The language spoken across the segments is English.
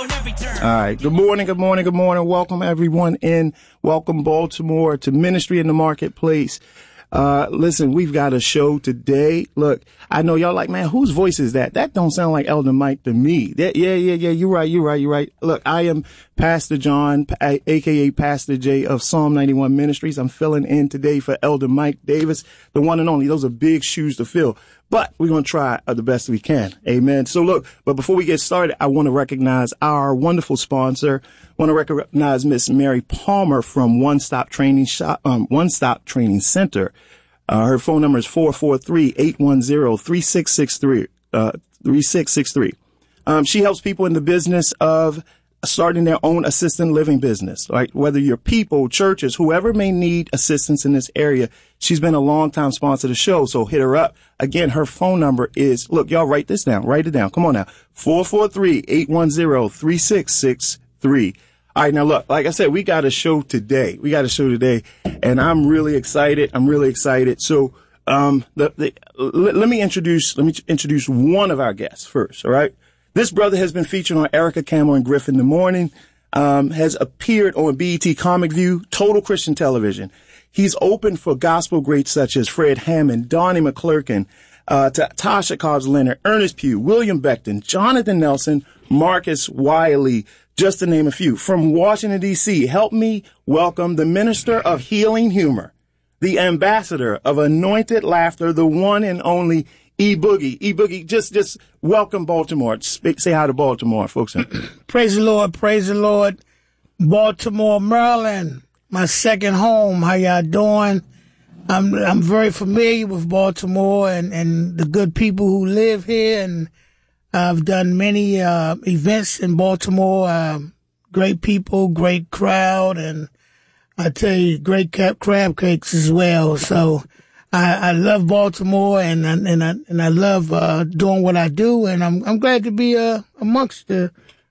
All right. Good morning. Good morning. Good morning. Welcome everyone in. Welcome Baltimore to Ministry in the Marketplace. Listen, we've got a show today. Look, I know y'all like, man, whose voice is that? That don't sound like Elder Mike to me. Yeah. You're right. Look, I am Pastor John, aka Pastor J of Psalm 91 Ministries. I'm filling in today for Elder Mike Davis, the one and only. Those are big shoes to fill, but we're going to try the best we can. Amen. So look, but before we get started, I want to recognize our wonderful sponsor. I want to recognize Miss Mary Palmer from One Stop Training Center. Her phone number is 443-810-3663. She helps people in the business of starting their own assisted living business, right? Whether you're people, churches, whoever may need assistance in this area. She's been a long-time sponsor of the show, so hit her up. Again, her phone number is, look, y'all write this down. Write it down. Come on now. 443-810-3663. All right, now look, like I said, we got a show today. And I'm really excited. So, let me introduce one of our guests first. All right. This brother has been featured on Erica Cameron Griffin in the Morning, has appeared on BET Comic View, Total Christian Television. He's opened for gospel greats such as Fred Hammond, Donnie McClurkin, Tasha Cobbs Leonard, Ernest Pugh, William Beckton, Jonathan Nelson, Marcus Wiley, just to name a few. From Washington, D.C., help me welcome the Minister of Healing Humor, the Ambassador of Anointed Laughter, the one and only E-Boogie. E-Boogie, just welcome Baltimore. Say hi to Baltimore, folks. Praise the Lord. Baltimore, Maryland, my second home. How y'all doing? I'm very familiar with Baltimore and the good people who live here, and I've done many events in Baltimore. Great people, great crowd, and I tell you, great crab cakes as well. So I love Baltimore, and I love doing what I do, and I'm glad to be amongst the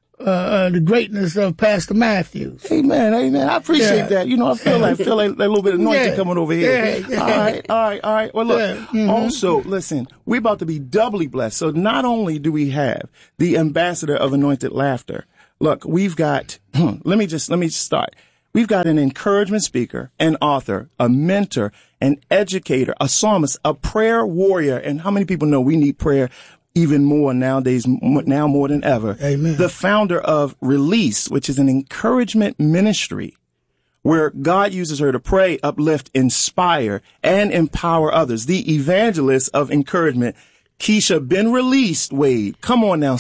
greatness of Pastor Matthews. Amen. I appreciate that. You know, I feel like a little bit of anointing coming over here. Yeah. All right. Well, look, also, listen, we're about to be doubly blessed. So not only do we have the Ambassador of Anointed Laughter, look, we've got, let me just start. We've got an encouragement speaker, an author, a mentor, an educator, a psalmist, a prayer warrior. And how many people know we need prayer even more nowadays, now more than ever? Amen. The founder of Release, which is an encouragement ministry where God uses her to pray, uplift, inspire, and empower others. The evangelist of encouragement, Keisha been released, Wade. Come on now.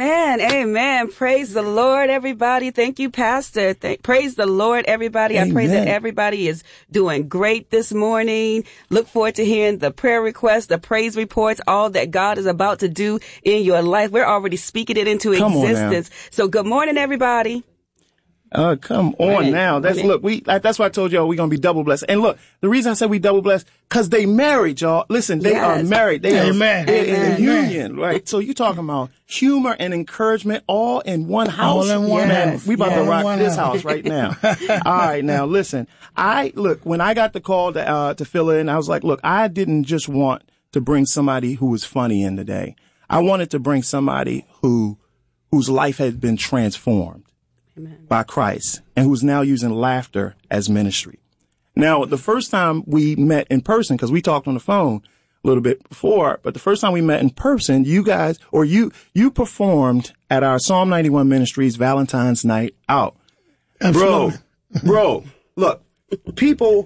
Amen. Praise the Lord, everybody. Thank you, Pastor. Praise the Lord, everybody. Amen. I pray that everybody is doing great this morning. Look forward to hearing the prayer requests, the praise reports, all that God is about to do in your life. We're already speaking it into existence. So good morning, everybody. Come on now. That's why I told y'all we're going to be double blessed. And look, the reason I said we double blessed, cause they married, y'all. Listen, they are married. They are in a union, right? So you talking about humor and encouragement all in one house. All in one house. We about to rock this house right now. All right. Now listen, when I got the call to fill in, I was like, look, I didn't just want to bring somebody who was funny in today. I wanted to bring somebody whose life had been transformed. Amen. By Christ, and who's now using laughter as ministry. Now, the first time we met in person, because we talked on the phone a little bit before, but the first time we met in person, you guys, or you performed at our Psalm 91 Ministries Valentine's Night Out. Absolutely. Bro, look, people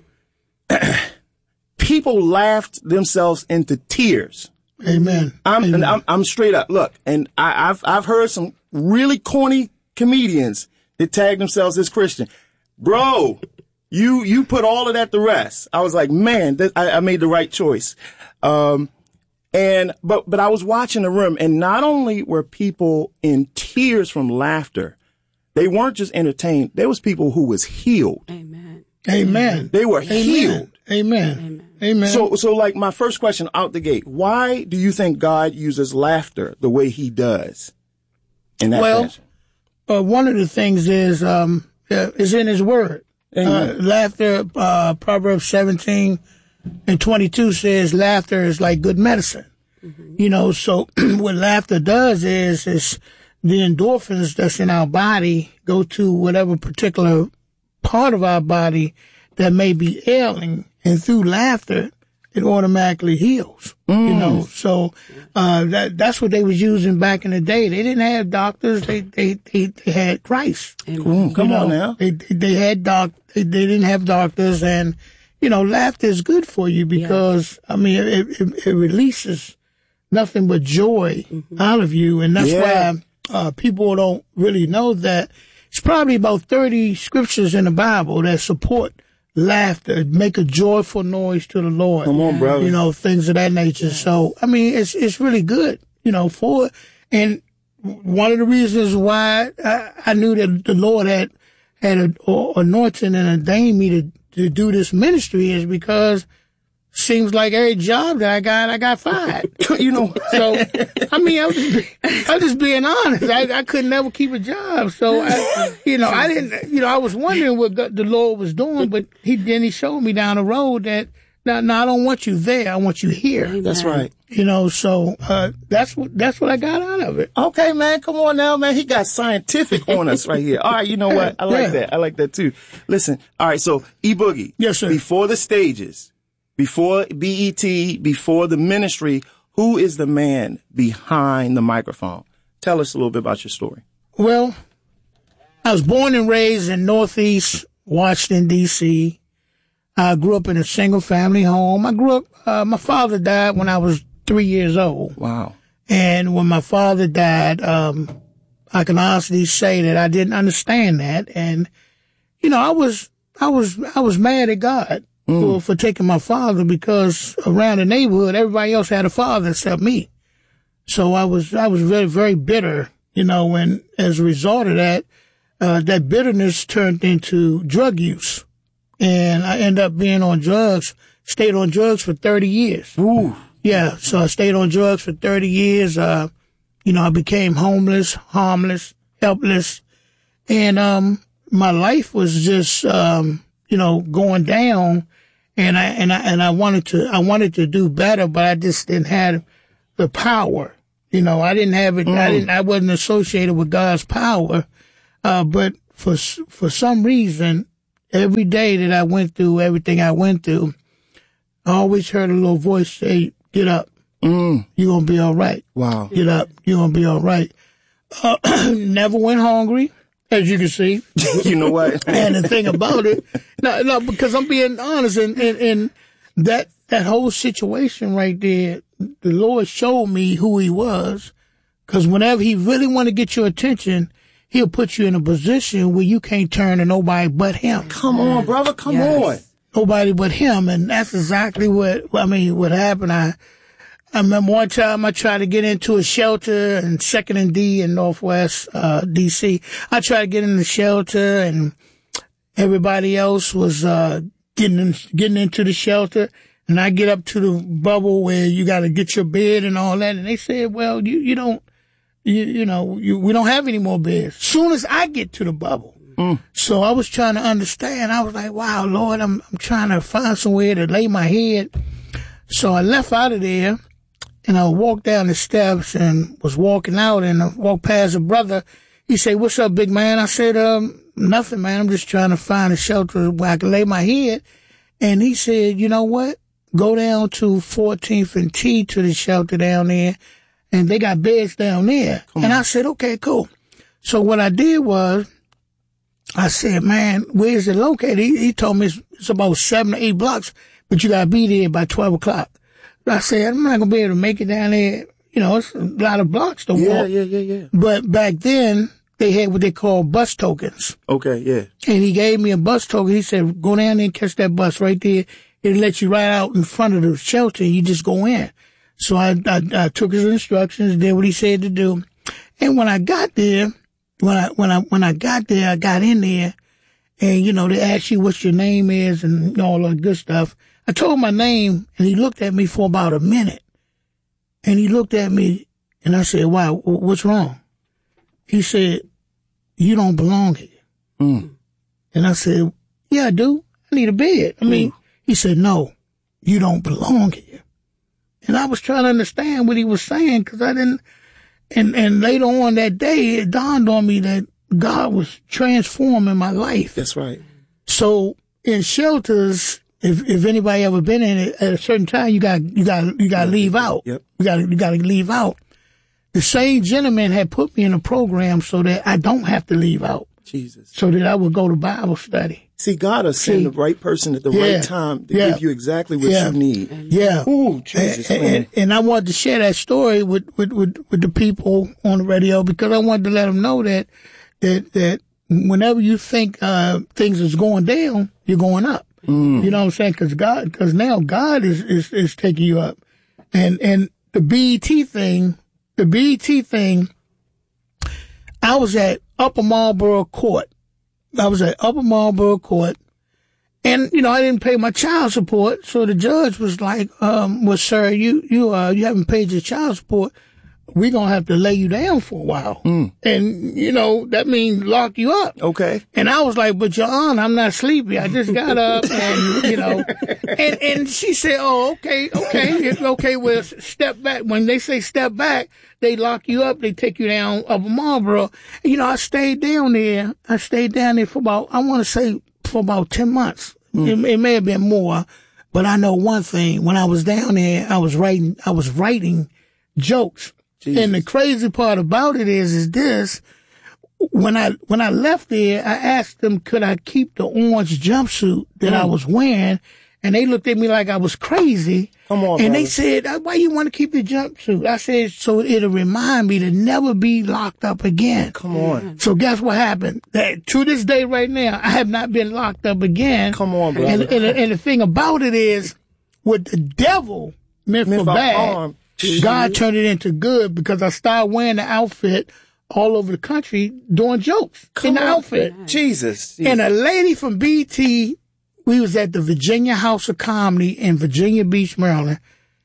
laughed themselves into tears. Amen. I'm straight up. Look, and I've heard some really corny comedians that tag themselves as Christian. Bro, you put all of that to rest. I was like, man, I made the right choice. But I was watching the room, and not only were people in tears from laughter, they weren't just entertained. There was people who was healed. Amen. They were healed. Amen. So like my first question out the gate, why do you think God uses laughter the way he does in that fashion? One of the things is in his word. Laughter, Proverbs 17:22 says laughter is like good medicine. Mm-hmm. You know, so what laughter does is the endorphins that's in our body go to whatever particular part of our body that may be ailing, and through laughter, it automatically heals. You know, so that's what they was using back in the day. They didn't have doctors; they had Christ. Come on now. They had they didn't have doctors, and you know, laughter is good for you because I mean it releases nothing but joy out of you, and that's why people don't really know that. It's probably about 30 scriptures in the Bible that support laughter, make a joyful noise to the Lord. Come on, brother. You know, things of that nature. So, I mean, it's really good, you know, for it. And one of the reasons why I knew that the Lord had anointed and ordained me to do this ministry is because seems like every job that I got fired. You know, so, I mean, I'm just being honest. I could never keep a job. So, I didn't, you know, I was wondering what the Lord was doing, but he showed me down the road that, no, I don't want you there. I want you here. Amen. That's right. You know, so, that's what I got out of it. Okay, man. Come on now, man. He got scientific on us right here. All right. You know what? I like that. I like that too. Listen. All right. So E-Boogie. Yes, sir. Before the stages, before BET, before the ministry, who is the man behind the microphone? Tell us a little bit about your story. Well, I was born and raised in Northeast Washington, D.C. I grew up in a single-family home. I grew up, my father died when I was 3 years old. Wow. And when my father died, I can honestly say that I didn't understand that. And, you know, I was mad at God. For taking my father, because around the neighborhood, everybody else had a father except me. So I was very, very bitter, you know, and as a result of that, that bitterness turned into drug use. And I ended up being on drugs, stayed on drugs for 30 years. Ooh. Yeah. So I stayed on drugs for 30 years. You know, I became homeless, harmless, helpless. And, my life was just, you know, going down. And I wanted to do better, but I just didn't have the power. You know, I didn't have it. I wasn't associated with God's power. But for some reason, every day that I went through everything I went through, I always heard a little voice say, "Get up. You're going to be all right. Wow. Get up. You're going to be all right." Never went hungry. As you can see. You know what? And the thing about it, no, because I'm being honest, and that whole situation right there, the Lord showed me who he was, because whenever he really want to get your attention, he'll put you in a position where you can't turn to nobody but him. Come on, brother. Come on. Nobody but him. And that's exactly what happened. I remember one time I tried to get into a shelter in 2nd and D in Northwest, D.C. I tried to get in the shelter, and everybody else was, getting into the shelter. And I get up to the bubble where you got to get your bed and all that. And they said, "Well, we don't have any more beds." Soon as I get to the bubble. So I was trying to understand. I was like, wow, Lord, I'm trying to find somewhere to lay my head. So I left out of there. And I walked down the steps and was walking out, and I walked past a brother. He said, "What's up, big man?" I said, "Nothing, man. I'm just trying to find a shelter where I can lay my head." And he said, "You know what? Go down to 14th and T to the shelter down there, and they got beds down there." And I said, "Okay, cool." So what I did was, I said, "Man, where is it located?" He told me it's about 7 to 8 blocks, but you got to be there by 12 o'clock. I said, I'm not going to be able to make it down there. You know, it's a lot of blocks to walk. Yeah. But back then, they had what they call bus tokens. Okay, yeah. And he gave me a bus token. He said, "Go down there and catch that bus right there. It'll let you right out in front of the shelter. You just go in." So I took his instructions, did what he said to do. And when I got there, I got in there, and, you know, they ask you what your name is and all that good stuff. I told my name, and he looked at me for about a minute. And he looked at me, and I said, "Wow, what's wrong?" He said, "You don't belong here." And I said, "Yeah, I do. I need a bed." He said, "No, you don't belong here." And I was trying to understand what he was saying, because I didn't, And later on that day, it dawned on me that God was transforming my life. That's right. So in shelters, if anybody ever been in it, at a certain time, you got to leave out. Yep. You got to leave out. The same gentleman had put me in a program so that I don't have to leave out. Jesus. So that I would go to Bible study. See, God will send the right person at the right time to give you exactly what you need. Yeah. Ooh, Jesus, man. And I wanted to share that story with the people on the radio because I wanted to let them know that whenever you think things is going down, you're going up. You know what I'm saying? Because now God is taking you up. And the BET thing, I was at Upper Marlboro Court. And, I didn't pay my child support. So the judge was like, well, sir, you haven't paid your child support. We're going to have to lay you down for a while. And, that means lock you up. Okay. And I was like, but Your Honor, I'm not sleepy. I just got up and, and she said, oh, okay. Well, step back. When they say step back, they lock you up. They take you down Upper Marlboro. I stayed down there. For about 10 months. It may have been more, but I know one thing. When I was down there, I was writing jokes. Jesus. And the crazy part about it is this. When I left there, I asked them, could I keep the orange jumpsuit that I was wearing? And they looked at me like I was crazy. Come on, and brother. they said, why you want to keep the jumpsuit? I said, so it'll remind me to never be locked up again. Come on. So guess what happened? That to this day right now, I have not been locked up again. Come on, brother. And the thing about it is, what the devil meant for bad, God turned it into good because I started wearing the outfit all over the country doing jokes in the outfit. Jesus. And a lady from BT, we was at the Virginia House of Comedy in Virginia Beach, Maryland.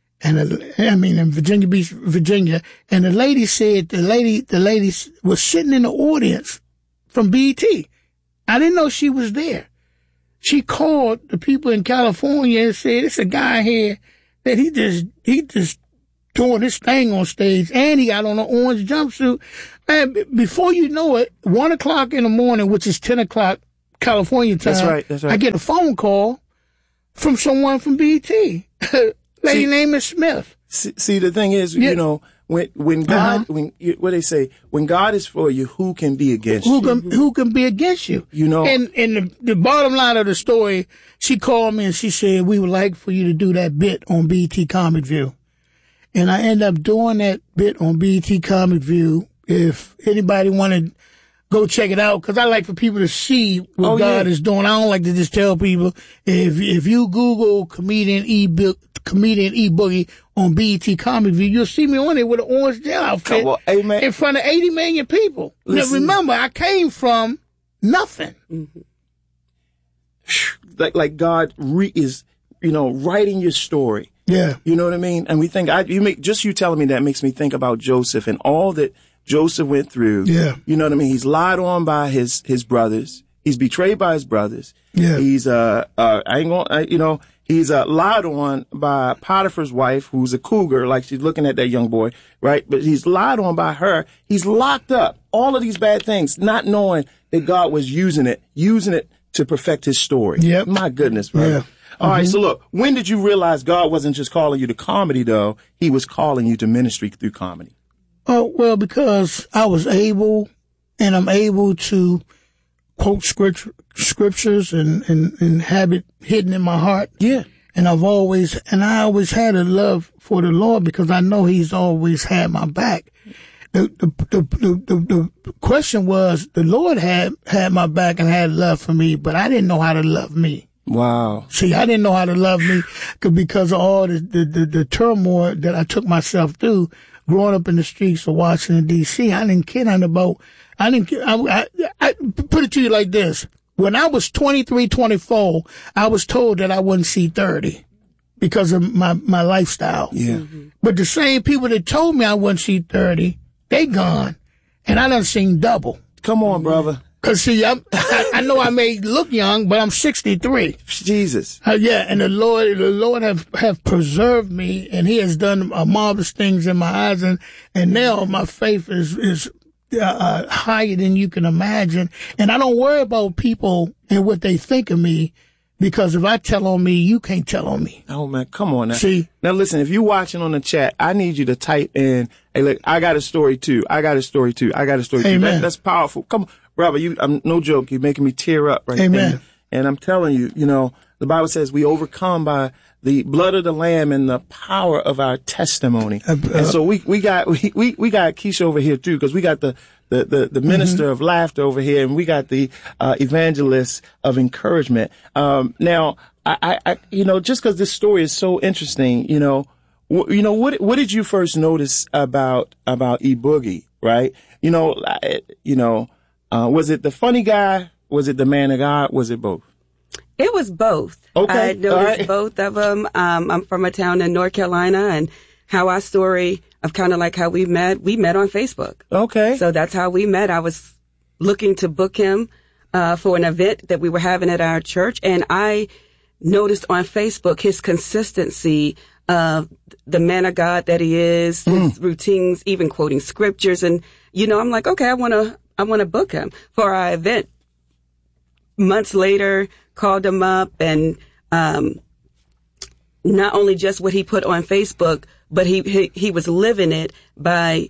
In Virginia Beach, Virginia. And the lady said, the lady was sitting in the audience from BT. I didn't know she was there. She called the people in California and said, it's a guy here that he just doing his thing on stage, and he got on an orange jumpsuit. Man, before you know it, 1 o'clock in the morning, which is 10 o'clock California time. That's right. I get a phone call from someone from BT. Lady name is Smith. See, the thing is, when God, what they say, when God is for you, who can be against you? Who can be against you? And the bottom line of the story, she called me and she said, we would like for you to do that bit on BT Comic View. And I ended up doing that bit on BT Comic View. If anybody wanted, go check it out, because I like for people to see what God is doing. I don't like to just tell people. If you Google comedian E Boogie on BT Comic View, you'll see me on there with an orange jail outfit in front of 80 million people. Now remember, I came from nothing. Mm-hmm. Like God is, writing your story. Yeah. You know what I mean? And we think, you telling me that makes me think about Joseph and all that Joseph went through. Yeah. You know what I mean? He's lied on by his brothers. He's betrayed by his brothers. Yeah. He's, he's lied on by Potiphar's wife, who's a cougar, like she's looking at that young boy, right? But he's lied on by her. He's locked up. All of these bad things, not knowing that God was using it to perfect his story. Yep. My goodness, brother. Yeah. All right, so look, when did you realize God wasn't just calling you to comedy, though? He was calling you to ministry through comedy. Oh, well, because I was able, and I'm able to quote scriptures and have it hidden in my heart. Yeah. And I always had a love for the Lord because I know He's always had my back. The question was, the Lord had my back and had love for me, but I didn't know how to love me. Wow. See, I didn't know how to love me because of all the turmoil that I took myself through growing up in the streets of Washington, D.C. I didn't care nothing about, I put it to you like this. When I was 23, 24, I was told that I wouldn't see 30 because of my lifestyle. Yeah. Mm-hmm. But the same people that told me I wouldn't see 30, they gone. And I done seen double. Come on, brother. Cause see, I know I may look young, but I'm 63. Jesus. Yeah, and the Lord have preserved me, and He has done marvelous things in my eyes, and now my faith is higher than you can imagine. And I don't worry about people and what they think of me, because if I tell on me, you can't tell on me. Oh man, come on now. See? Now listen, if you're watching on the chat, I need you to type in, hey look, I got a story too. Amen. That's powerful. Come on, brother, I'm no joke, you're making me tear up right Amen. there. And I'm telling you, the Bible says we overcome by the blood of the Lamb and the power of our testimony. And so we got Keisha over here too, because we got the minister of laughter over here, and we got the evangelist of encouragement. Now, I just because this story is so interesting, what did you first notice about E Boogie, right? Was it the funny guy? Was it the man of God? Was it both? It was both. Okay. I noticed both of them. I'm from a town in North Carolina, and how our story of kind of like how we met on Facebook. Okay. So that's how we met. I was looking to book him for an event that we were having at our church, and I noticed on Facebook his consistency of the man of God that he is, his routines, even quoting scriptures. And, I'm like, okay, I want to book him for our event. Months later, called him up, and not only just what he put on Facebook, but he was living it by,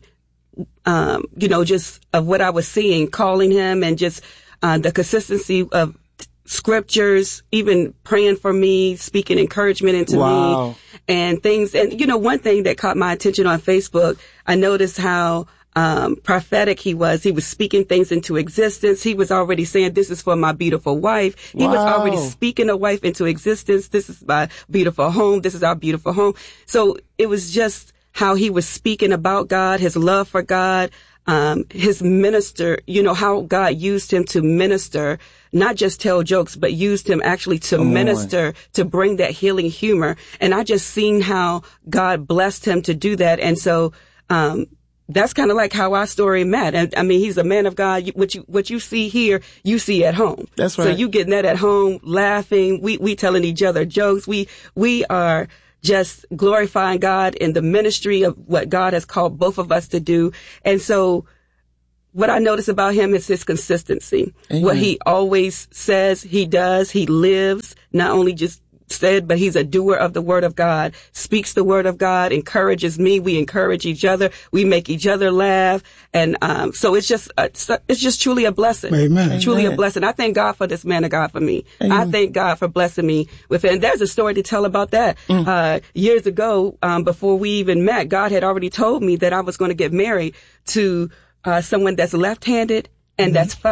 just of what I was seeing, calling him, and just the consistency of scriptures, even praying for me, speaking encouragement into me, and things. And, one thing that caught my attention on Facebook, I noticed how prophetic he was. He was speaking things into existence. He was already saying, this is for my beautiful wife. He was already speaking a wife into existence. This is my beautiful home. This is our beautiful home. So it was just how he was speaking about God, his love for God, his minister, how God used him to minister, not just tell jokes, but used him actually to minister, to bring that healing humor. And I just seen how God blessed him to do that. And so, that's kind of like how our story met. And I mean, he's a man of God. What you see here, you see at home. That's right. So you getting that at home, laughing. We telling each other jokes. We are just glorifying God in the ministry of what God has called both of us to do. And so what I notice about him is his consistency. Amen. What he always says, he does. He lives, not only just said, but he's a doer of the word of God, speaks the word of God, encourages me. We encourage each other. We make each other laugh. And, so it's just truly a blessing. Amen. Truly a blessing. I thank God for this man of God for me. Amen. I thank God for blessing me with it. And there's a story to tell about that. Years ago, before we even met, God had already told me that I was going to get married to, someone that's left-handed and that's funny.